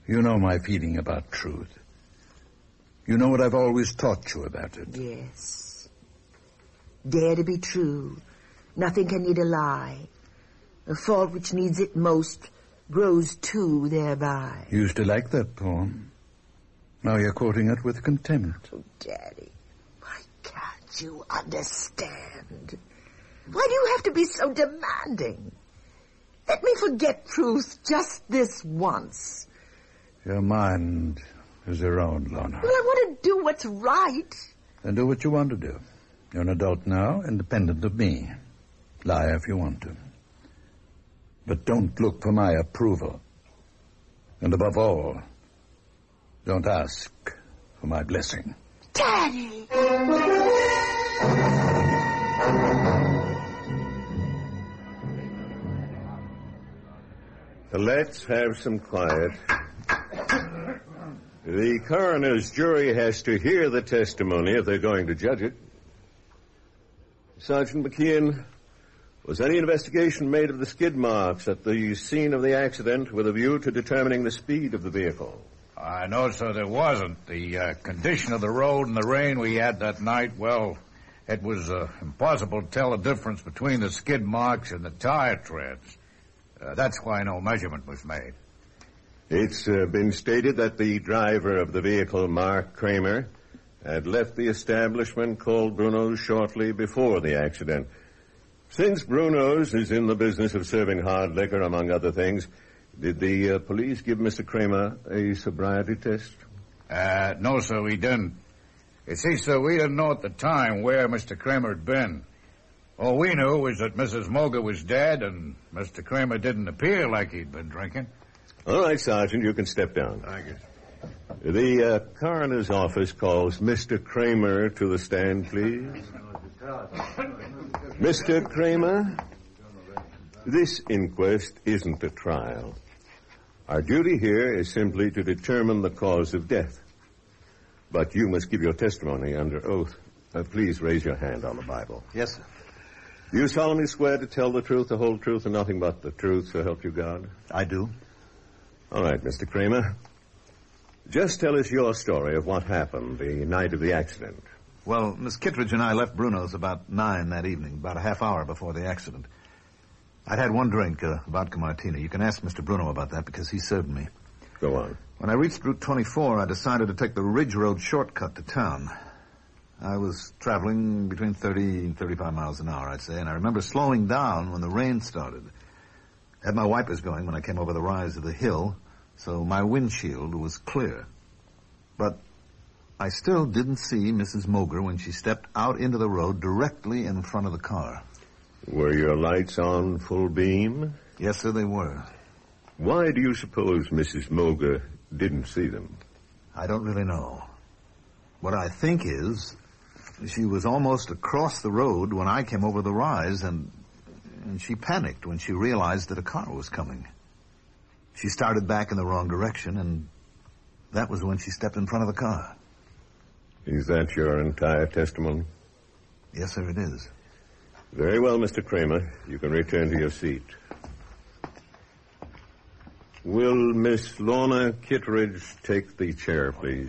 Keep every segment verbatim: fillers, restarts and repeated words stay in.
You know my feeling about truth. You know what I've always taught you about it. Yes. Dare to be true. Nothing can need a lie. The fault which needs it most grows too thereby. You used to like that poem. Now you're quoting it with contempt. Oh, Daddy, why can't you understand? Why do you have to be so demanding? Let me forget truth just this once. Your mind is your own, Lorna. Well, I want to do what's right. Then do what you want to do. You're an adult now, independent of me. Lie if you want to. But don't look for my approval. And above all, don't ask for my blessing. Daddy! Let's have some quiet. The coroner's jury has to hear the testimony if they're going to judge it. Sergeant McKeon, was any investigation made of the skid marks at the scene of the accident with a view to determining the speed of the vehicle? I know, sir, there wasn't. The uh, condition of the road and the rain we had that night, well, it was uh, impossible to tell the difference between the skid marks and the tire treads. Uh, that's why no measurement was made. It's uh, been stated that the driver of the vehicle, Mark Kramer, had left the establishment called Bruno's shortly before the accident. Since Bruno's is in the business of serving hard liquor, among other things, did the uh, police give Mister Kramer a sobriety test? Uh, no, sir, we didn't. You see, sir, we didn't know at the time where Mister Kramer had been. All we knew was that Missus Moger was dead and Mister Kramer didn't appear like he'd been drinking. All right, Sergeant, you can step down. Thank you. The uh, coroner's office calls Mister Kramer to the stand, please. Mister Kramer, this inquest isn't a trial. Our duty here is simply to determine the cause of death. But you must give your testimony under oath. Uh, please raise your hand on the Bible. Yes, sir. Do you solemnly swear to tell the truth, the whole truth, and nothing but the truth, so help you God? I do. All right, Mister Kramer. Just tell us your story of what happened the night of the accident. Well, Miss Kittredge and I left Bruno's about nine that evening, about a half hour before the accident. I'd had one drink, a vodka martini. You can ask Mister Bruno about that because he served me. Go on. When I reached Route twenty-four, I decided to take the Ridge Road shortcut to town. I was traveling between thirty and thirty-five miles an hour, I'd say, and I remember slowing down when the rain started. I had my wipers going when I came over the rise of the hill, so my windshield was clear. But I still didn't see Missus Moger when she stepped out into the road directly in front of the car. Were your lights on full beam? Yes, sir, they were. Why do you suppose Missus Moger didn't see them? I don't really know. What I think is she was almost across the road when I came over the rise, and, and she panicked when she realized that a car was coming. She started back in the wrong direction, and that was when she stepped in front of the car. Is that your entire testimony? Yes, sir, it is. Very well, Mister Kramer. You can return to your seat. Will Miss Lorna Kittredge take the chair, please?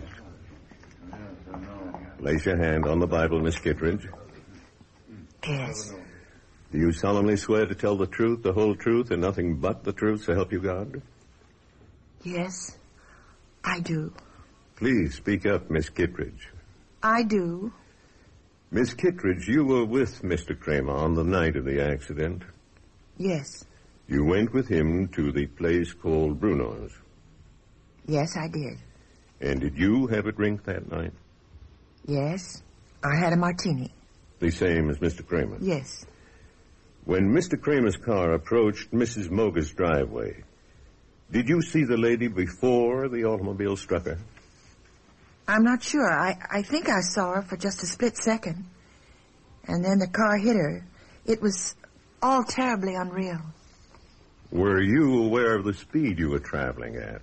Place your hand on the Bible, Miss Kittredge. Yes. Do you solemnly swear to tell the truth, the whole truth, and nothing but the truth, so help you God? Yes, I do. Please speak up, Miss Kittredge. I do. Miss Kittredge, you were with Mister Kramer on the night of the accident. Yes. You went with him to the place called Bruno's. Yes, I did. And did you have a drink that night? Yes, I had a martini. The same as Mister Kramer? Yes. When Mister Kramer's car approached Missus Moger's driveway, did you see the lady before the automobile struck her? I'm not sure. I, I think I saw her for just a split second. And then the car hit her. It was all terribly unreal. Were you aware of the speed you were traveling at?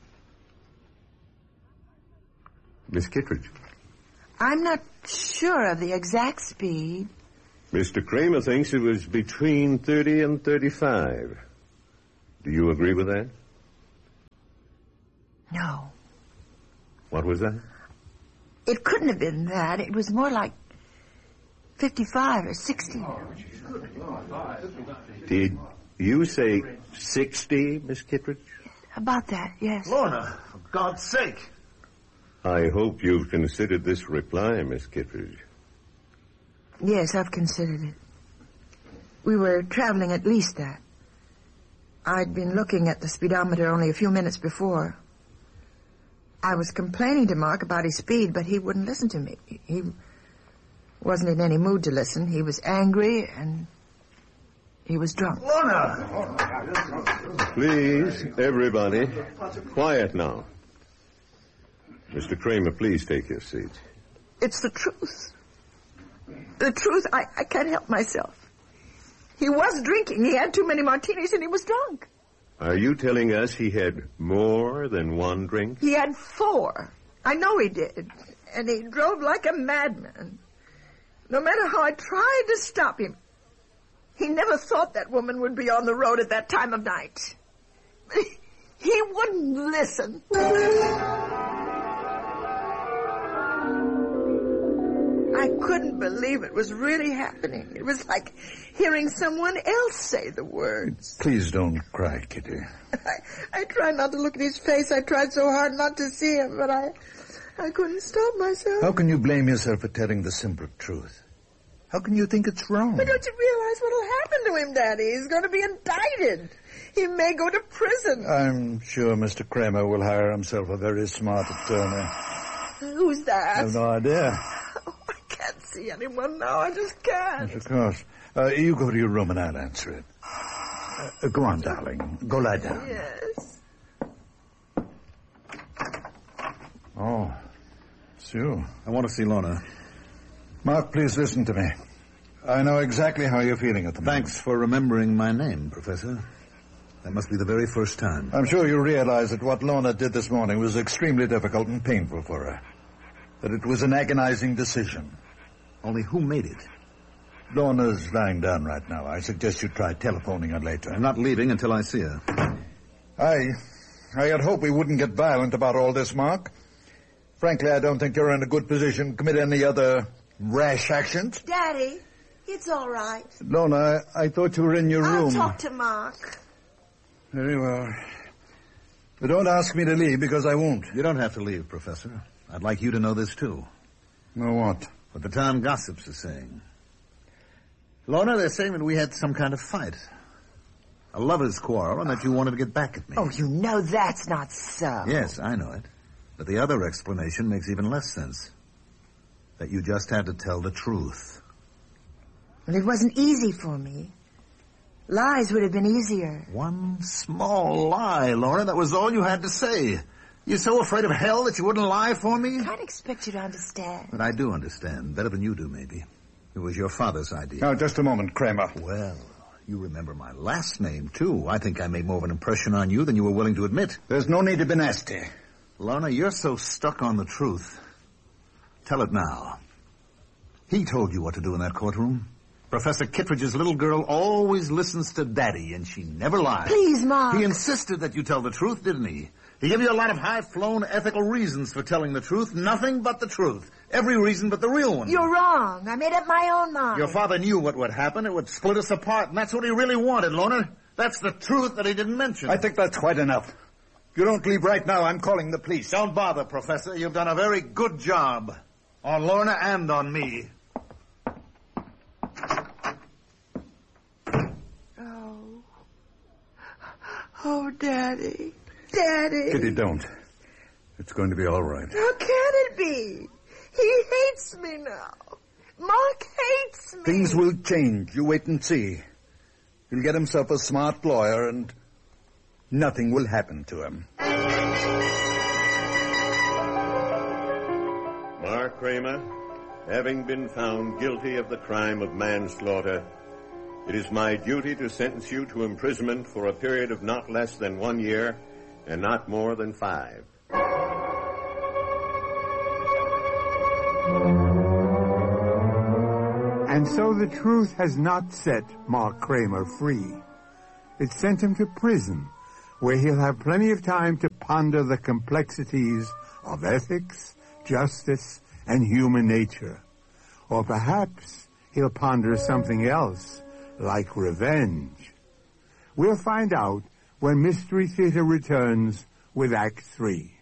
Miss Kittredge? I'm not sure of the exact speed. Mister Kramer thinks it was between thirty and thirty-five. Do you agree with that? No. What was that? It couldn't have been that. It was more like fifty-five or sixty. Did you say sixty, Miss Kittredge? About that, yes. Lorna, for God's sake. I hope you've considered this reply, Miss Kittredge. Yes, I've considered it. We were traveling at least that. I'd been looking at the speedometer only a few minutes before. I was complaining to Mark about his speed, but he wouldn't listen to me. He wasn't in any mood to listen. He was angry, and he was drunk. Lorna! Please, everybody, quiet now. Mister Kramer, please take your seat. It's the truth. The truth, I, I can't help myself. He was drinking. He had too many martinis, and he was drunk. Are you telling us he had more than one drink? He had four. I know he did. And he drove like a madman. No matter how I tried to stop him, he never thought that woman would be on the road at that time of night. He wouldn't listen. I couldn't believe it was really happening. It was like hearing someone else say the words. Please don't cry, Kitty. I, I tried not to look at his face. I tried so hard not to see him, but I, I couldn't stop myself. How can you blame yourself for telling the simple truth? How can you think it's wrong? But don't you realize what'll happen to him, Daddy? He's going to be indicted. He may go to prison. I'm sure Mister Kramer will hire himself a very smart attorney. Who's that? I have no idea. Oh, I can't see anyone now. I just can't. Yes, of course. Uh, you go to your room and I'll answer it. Uh, go on, darling. Go lie down. Yes. Oh, it's you. I want to see Lorna. Mark, please listen to me. I know exactly how you're feeling at the moment. Thanks for remembering my name, Professor. That must be the very first time. I'm sure you realize that what Lorna did this morning was extremely difficult and painful for her. That it was an agonizing decision. Only who made it? Lorna's lying down right now. I suggest you try telephoning her later. I'm not leaving until I see her. I... I had hoped we wouldn't get violent about all this, Mark. Frankly, I don't think you're in a good position to commit any other rash actions. Daddy, it's all right. Lorna, I, I thought you were in your I'll room. talk to Mark. Very well. But don't ask me to leave, because I won't. You don't have to leave, Professor. I'd like you to know this, too. Know what? What the town gossips are saying. Lorna, they're saying that we had some kind of fight. A lover's quarrel, and that you wanted to get back at me. Oh, you know that's not so. Yes, I know it. But the other explanation makes even less sense. That you just had to tell the truth. Well, it wasn't easy for me. Lies would have been easier. One small lie, Lorna. That was all you had to say. You're so afraid of hell that you wouldn't lie for me? I can't expect you to understand. But I do understand. Better than you do, maybe. It was your father's idea. Now, just a moment, Kramer. Well, you remember my last name, too. I think I made more of an impression on you than you were willing to admit. There's no need to be nasty. Lorna, you're so stuck on the truth. Tell it now. He told you what to do in that courtroom. Professor Kittredge's little girl always listens to Daddy, and she never lies. Please, Mark. He insisted that you tell the truth, didn't he? He gave you a lot of high-flown ethical reasons for telling the truth. Nothing but the truth. Every reason but the real one. You're wrong. I made up my own mind. Your father knew what would happen. It would split us apart, and that's what he really wanted, Lorna. That's the truth that he didn't mention. I think that's quite enough. If you don't leave right now, I'm calling the police. Don't bother, Professor. You've done a very good job. On Lorna and on me. Oh. Oh, Daddy. Daddy. Kitty, don't. It's going to be all right. How can it be? He hates me now. Mark hates me. Things will change. You wait and see. He'll get himself a smart lawyer and nothing will happen to him. Mark Kramer, having been found guilty of the crime of manslaughter, it is my duty to sentence you to imprisonment for a period of not less than one year and not more than five. And so the truth has not set Mark Kramer free. It sent him to prison, where he'll have plenty of time to ponder the complexities of ethics, justice, and human nature. Or perhaps he'll ponder something else, like revenge. We'll find out when Mystery Theater returns with Act Three.